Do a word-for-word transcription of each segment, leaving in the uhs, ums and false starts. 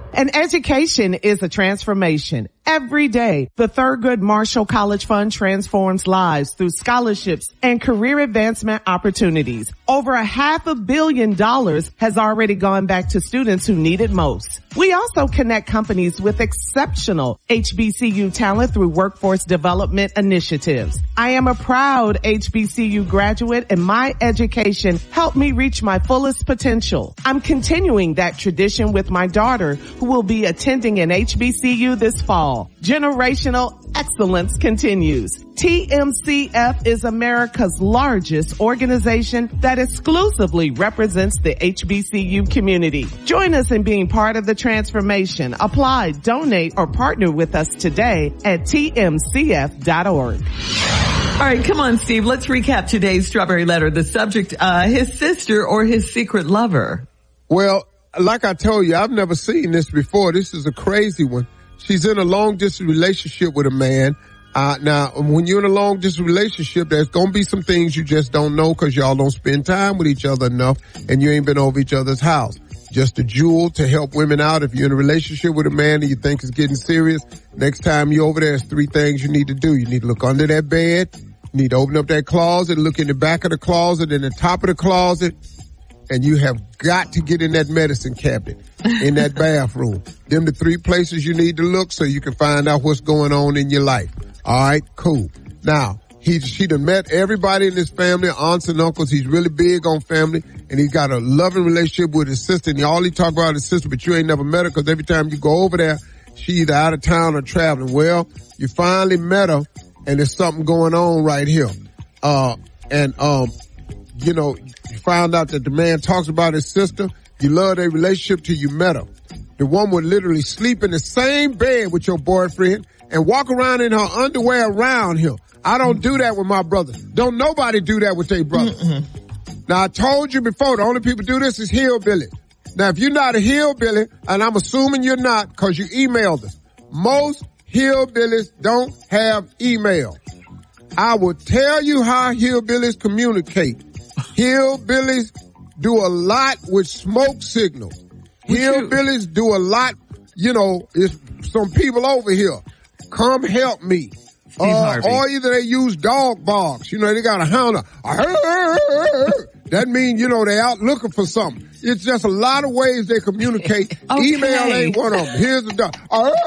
An education is a transformation. Every day, the Thurgood Marshall College Fund transforms lives through scholarships and career advancement opportunities. Over a half a billion dollars has already gone back to students who need it most. We also connect companies with exceptional H B C U talent through workforce development initiatives. I am a proud H B C U graduate, and my education helped me reach my fullest potential. I'm continuing that tradition with my daughter, who will be attending an H B C U this fall. Generational excellence continues. T M C F is America's largest organization that exclusively represents the H B C U community. Join us in being part of the transformation. Apply, donate, or partner with us today at T M C F dot org. All right, come on, Steve. Let's recap today's Strawberry Letter. The subject, uh, his sister or his secret lover. Well, like I told you, I've never seen this before. This is a crazy one. She's in a long-distance relationship with a man. Uh, now, when you're in a long-distance relationship, there's going to be some things you just don't know because y'all don't spend time with each other enough and you ain't been over each other's house. Just a jewel to help women out. If you're in a relationship with a man and you think it's getting serious, next time you're over there, there's three things you need to do. You need to look under that bed. You need to open up that closet, look in the back of the closet, and the top of the closet. And you have got to get in that medicine cabinet, in that bathroom. Them the three places you need to look so you can find out what's going on in your life. All right, cool. Now, he, she done met everybody in his family, aunts and uncles. He's really big on family, and he's got a loving relationship with his sister. And all he talk about is his sister, but you ain't never met her because every time you go over there, she either out of town or traveling. Well, you finally met her, and there's something going on right here. Uh, and, um, you know, you found out that the man talks about his sister. You love their relationship till you met her. The woman would literally sleep in the same bed with your boyfriend and walk around in her underwear around him. I don't do that with my brothers. Don't nobody do that with their brothers. Mm-mm. Now, I told you before, the only people do this is hillbillies. Now, if you're not a hillbilly, and I'm assuming you're not because you emailed us, most hillbillies don't have email. I will tell you how hillbillies communicate. Hillbillies do a lot with smoke signals. Hillbillies do a lot, you know, it's some people over here. Come help me. Uh, or either they use dog barks. You know, they got a hound. That means, you know, they out looking for something. It's just a lot of ways they communicate. Okay. Email ain't one of them. Here's a dog.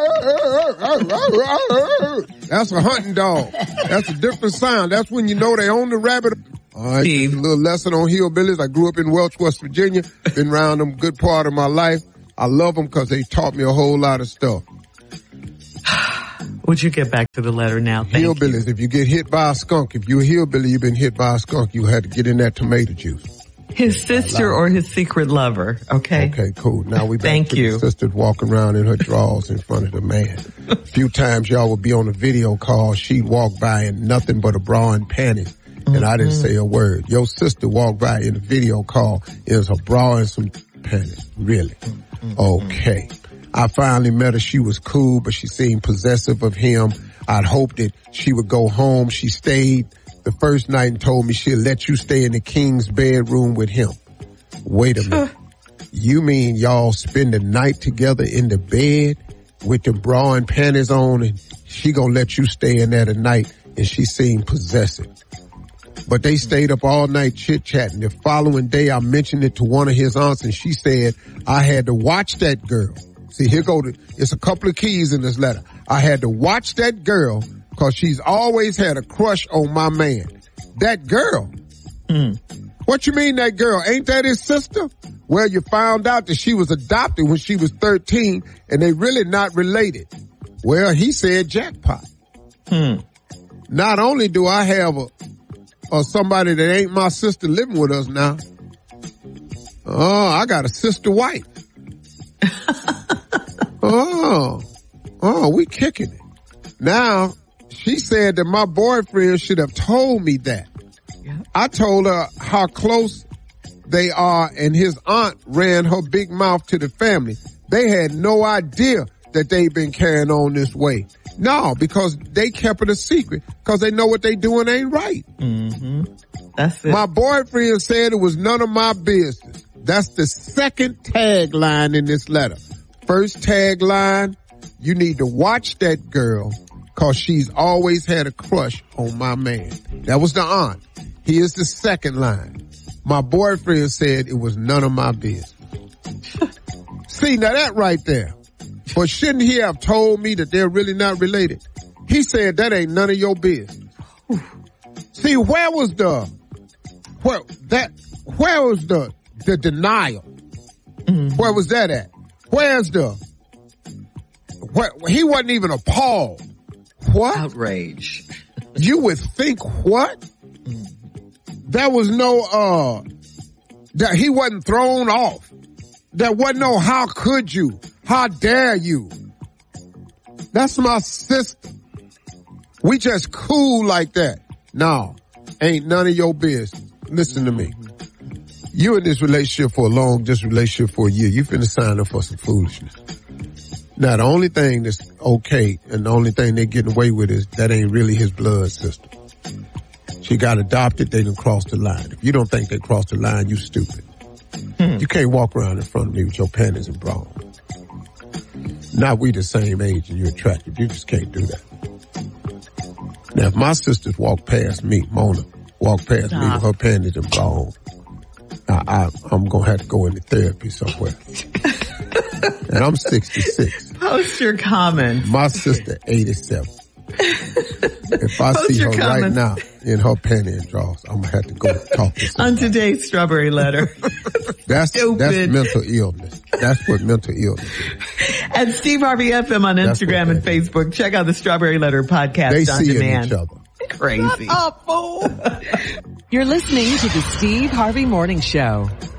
That's a hunting dog. That's a different sound. That's when you know they own the rabbit. All right, a little lesson on hillbillies. I grew up in Welch, West Virginia. Been around them a good part of my life. I love them because they taught me a whole lot of stuff. Would you get back to the letter now? Thank Hillbillies, you. If you get hit by a skunk, if you're a hillbilly, you've been hit by a skunk, you had to get in that tomato juice. His sister or his secret lover, okay? Okay, cool. Now we back Thank to you. the sister walking around in her drawers in front of the man. A few times y'all would be on a video call, she'd walk by in nothing but a bra and panties. And mm-hmm. I didn't say a word. Your sister walked by in a video call. It was a bra and some panties. Really? Mm-hmm. Okay. I finally met her. She was cool, but she seemed possessive of him. I'd hoped that she would go home. She stayed the first night and told me she'll let you stay in the king's bedroom with him. Wait a minute. You mean y'all spend the night together in the bed with the bra and panties on, and she gonna let you stay in there tonight? And she seemed possessive. But they stayed up all night chit-chatting. The following day, I mentioned it to one of his aunts, and she said, I had to watch that girl. See, here go the, it's a couple of keys in this letter. I had to watch that girl because she's always had a crush on my man. That girl? Mm. What you mean that girl? Ain't that his sister? Well, you found out that she was adopted when she was thirteen, and they really not related. Well, he said jackpot. Hmm. Not only do I have a, or somebody that ain't my sister living with us now. Oh, I got a sister wife. oh, oh, we kicking it. Now, she said that my boyfriend should have told me that. Yep. I told her how close they are, and his aunt ran her big mouth to the family. They had no idea that they've been carrying on this way. No, because they kept it a secret because they know what they doing ain't right. Mm-hmm. That's it. My boyfriend said it was none of my business. That's the second tagline in this letter. first tagline, you need to watch that girl cause she's always had a crush on my man. That was the aunt. Here's the second line. My boyfriend said it was none of my business. See, now that right there. But shouldn't he have told me that they're really not related? He said that ain't none of your business. See, where was the, where, that, where was the, the denial? Mm-hmm. Where was that at? Where's the, where, he wasn't even appalled. What? Outrage. You would think what? Mm. There was no, uh, that he wasn't thrown off. There wasn't no, how could you? How dare you? That's my sister. We just cool like that. No, ain't none of your business. Listen to me. You in this relationship for a long, just relationship for a year. You finna sign up for some foolishness. Now, the only thing that's okay and the only thing they're getting away with is that ain't really his blood sister. She got adopted, they done crossed the line. If you don't think they crossed the line, you stupid. Hmm. You can't walk around in front of me with your panties and bra. Not we the same age and you're attractive. You just can't do that. Now, if my sisters walk past me, Mona, walk past Stop. me with her panties and bra, I, I, I'm going to have to go into therapy somewhere. And I'm sixty-six. Post your comments. My sister, eighty-seven. If I Post see her comments. right now in her panty and drawers, I'm going to have to go talk to somebody. On today's Strawberry Letter. That's, that's mental illness. That's what mental illness is. At Steve Harvey F M on Instagram and Facebook. Check out the Strawberry Letter podcast they on see demand. Each other. Crazy. Shut up, fool. You're listening to the Steve Harvey Morning Show.